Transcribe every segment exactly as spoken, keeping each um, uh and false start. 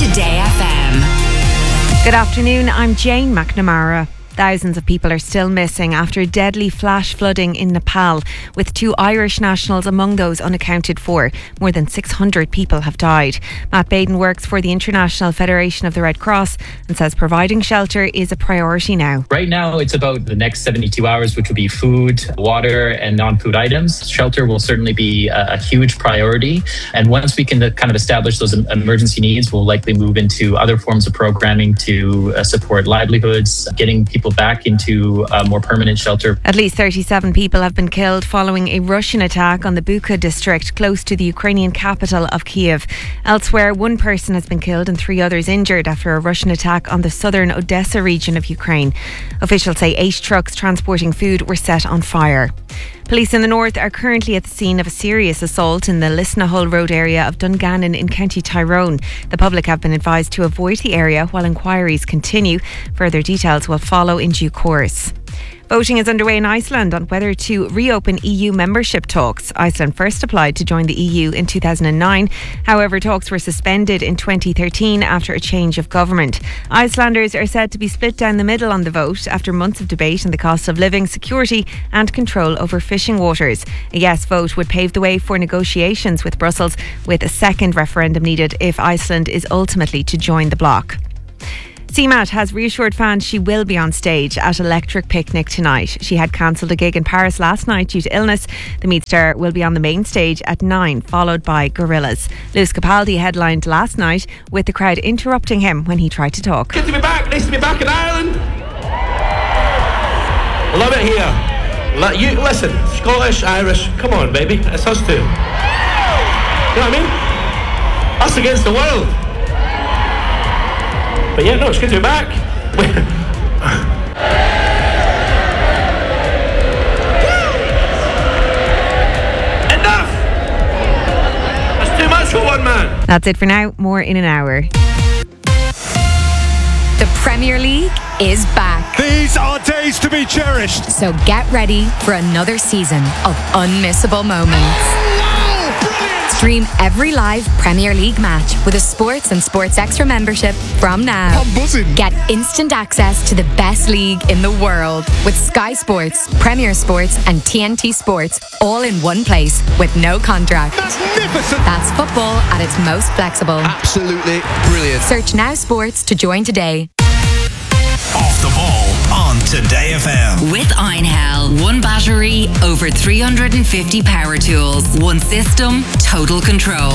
Today F M. Good afternoon, I'm Jane McNamara. Thousands of people are still missing after deadly flash flooding in Nepal, with two Irish nationals among those unaccounted for. More than six hundred people have died. Matt Baden works for the International Federation of the Red Cross and says providing shelter is a priority now. Right now, it's about the next seventy-two hours, which will be food, water, and non-food items. Shelter will certainly be a, a huge priority. And once we can kind of establish those emergency needs, we'll likely move into other forms of programming to uh, support livelihoods, getting people back into uh, more permanent shelter. At least thirty-seven people have been killed following a Russian attack on the Bucha district close to the Ukrainian capital of Kiev. Elsewhere, one person has been killed and three others injured after a Russian attack on the southern Odessa region of Ukraine. Officials say eight trucks transporting food were set on fire. Police in the north are currently at the scene of a serious assault in the Lisnahull Road area of Dungannon in County Tyrone. The public have been advised to avoid the area while inquiries continue. Further details will follow in due course. Voting is underway in Iceland on whether to reopen E U membership talks. Iceland first applied to join the E U in two thousand nine. However, talks were suspended in twenty thirteen after a change of government. Icelanders are said to be split down the middle on the vote after months of debate on the cost of living, security and control over fishing waters. A yes vote would pave the way for negotiations with Brussels, with a second referendum needed if Iceland is ultimately to join the bloc. C MAT has reassured fans she will be on stage at Electric Picnic tonight. She had cancelled a gig in Paris last night due to illness. The Meat Star will be on the main stage at nine, followed by Gorillaz. Lewis Capaldi headlined last night, with the crowd interrupting him when he tried to talk. Good to be back. Nice to be back in Ireland. Love it here. Let you listen, Scottish, Irish. Come on, baby. It's us two. You know what I mean? Us against the world. But yeah, no, it's good to be back. Enough! That's too much for one man. That's it for now. More in an hour. The Premier League is back. These are days to be cherished. So get ready for another season of unmissable moments. Stream every live Premier League match with a Sports and Sports Extra membership from now. I'm buzzing. Get instant access to the best league in the world with Sky Sports, Premier Sports and T N T Sports all in one place with no contract. Magnificent. That's football at its most flexible. Absolutely brilliant. Search Now Sports to join today. Off the ball on Today F M. With Einhell. One battery, over three hundred fifty power tools. One system, total control.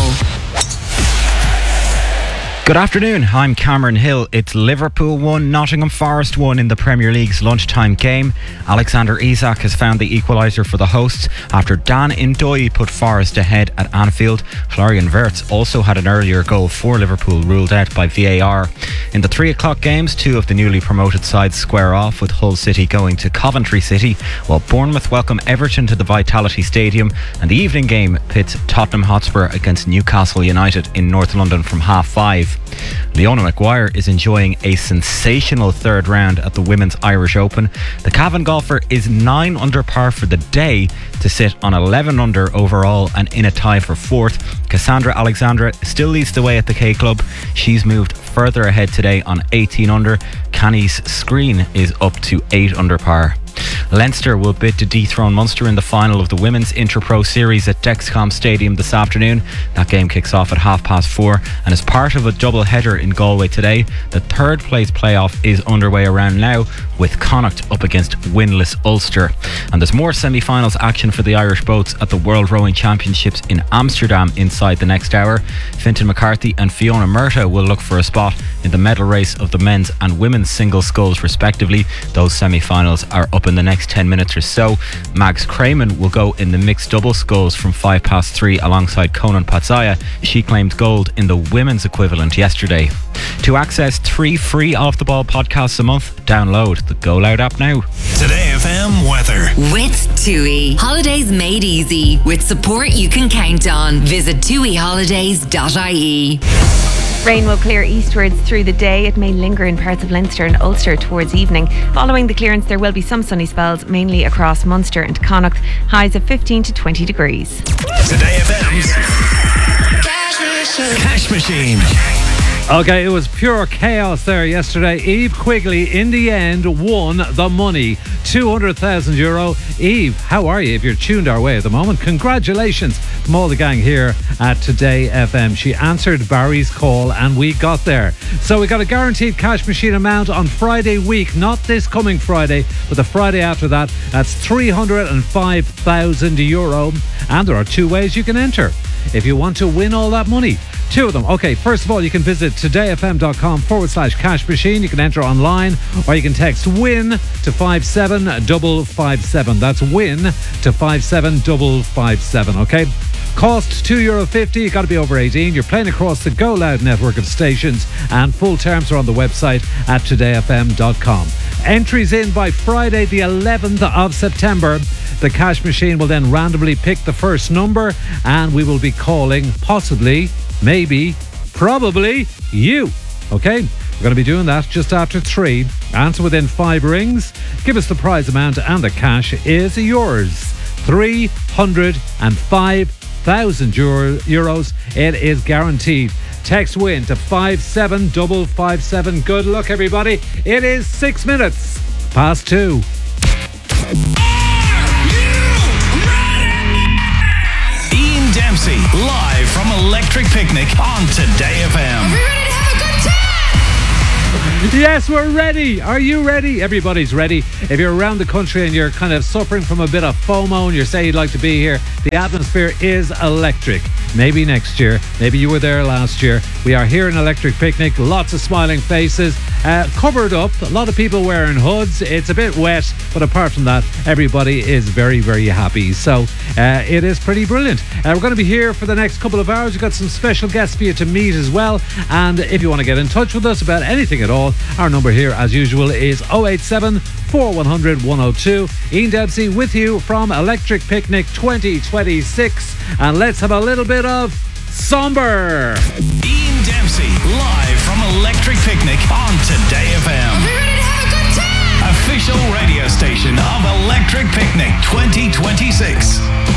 Good afternoon, I'm Cameron Hill. It's Liverpool one, Nottingham Forest one in the Premier League's lunchtime game. Alexander Isak has found the equaliser for the hosts after Dan Ndoye put Forest ahead at Anfield. Florian Wirtz also had an earlier goal for Liverpool ruled out by V A R. In the three o'clock games, two of the newly promoted sides square off, with Hull City going to Coventry City, while Bournemouth welcome Everton to the Vitality Stadium, and the evening game pits Tottenham Hotspur against Newcastle United in North London from half five. Leona Maguire is enjoying a sensational third round at the Women's Irish Open. The Cavan golfer is nine under par for the day to sit on eleven under overall and in a tie for fourth. Cassandra Alexandra still leads the way at the K Club. She's moved further ahead today on eighteen under. Canny's screen is up to eight under par. Leinster will bid to dethrone Munster in the final of the Women's Interpro Series at Dexcom Stadium this afternoon. That game kicks off at half past four, and as part of a double header in Galway today, the third place playoff is underway around now, with Connacht up against winless Ulster. And there's more semi-finals action for the Irish boats at the World Rowing Championships in Amsterdam inside the next hour. Fintan McCarthy and Fiona Murtagh will look for a spot in the medal race of the men's and women's single sculls respectively. Those semi-finals are up in the next ten minutes or so. Mags Crayman will go in the mixed double sculls from five past three alongside Conan Patsaya. She claimed gold in the women's equivalent yesterday. To access three free Off the Ball podcasts a month, download the Go Loud app now. Today F M weather. With TUI. Holidays made easy. With support you can count on. Visit tui holidays dot I E. Rain will clear eastwards through the day. It may linger in parts of Leinster and Ulster towards evening. Following the clearance, there will be some sunny spells, mainly across Munster and Connacht. Highs of fifteen to twenty degrees. Today F M's Cash Machine. Cash Machine. Okay, it was pure chaos there yesterday. Eve Quigley, in the end, won the money. two hundred thousand euro. Eve, how are you if you're tuned our way at the moment? Congratulations from all the gang here at Today F M. She answered Barry's call and we got there. So we got a guaranteed cash machine amount on Friday week, not this coming Friday, but the Friday after that. That's three hundred five thousand euro. And there are two ways you can enter if you want to win all that money. Two of them. Okay, first of all, you can visit todayfm.com forward slash cash machine. You can enter online or you can text WIN to five seven five five seven. That's WIN to five seven five five seven, okay? Cost two euro fifty. You've got to be over eighteen. You're playing across the Go Loud network of stations and full terms are on the website at today f m dot com. Entries in by Friday the eleventh of September. The cash machine will then randomly pick the first number and we will be calling possibly, maybe, probably you. Okay? We're going to be doing that just after three. Answer within five rings. Give us the prize amount and the cash is yours. three hundred five thousand euros. It is guaranteed. Text WIN to five seven five five seven. Good luck, everybody. It is six minutes past two. Ian Dempsey, live from Electric Picnic on Today F M. Are we ready to have a good time? Yes, we're ready. Are you ready? Everybody's ready. If you're around the country and you're kind of suffering from a bit of FOMO and you're saying you'd like to be here, the atmosphere is electric. Maybe next year. Maybe you were there last year. We are here in Electric Picnic. Lots of smiling faces. Uh, covered up. A lot of people wearing hoods. It's a bit wet, but apart from that, everybody is very, very happy. So uh, it is pretty brilliant. Uh, we're going to be here for the next couple of hours. We've got some special guests for you to meet as well. And if you want to get in touch with us about anything at all, our number here, as usual, is oh eight seven, four one zero zero, one oh two. Ian Dempsey with you from Electric Picnic twenty twenty-six. And let's have a little bit of Somber. Ian Dempsey, live from Electric Picnic on Today F M.